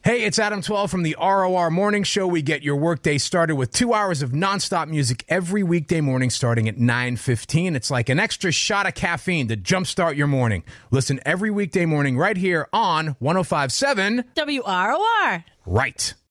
Hey, it's Adam 12 from the ROR Morning Show. We get your workday started with 2 hours of nonstop music every weekday morning starting at 9:15. It's like an extra shot of caffeine to jumpstart your morning. Listen every weekday morning right here on 105.7 WROR. Right.